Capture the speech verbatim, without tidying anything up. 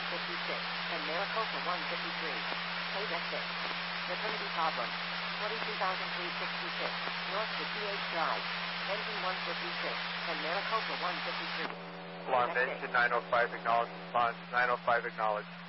one fifty-six, and Maricopa one fifty-three. K S six. Maternity problem. twenty-two thousand three hundred sixty-six, north to T H Drive. Engine one fifty-six, and Maricopa one fifty-three. Alarm engine nine oh five, acknowledge response. nine oh five, acknowledge.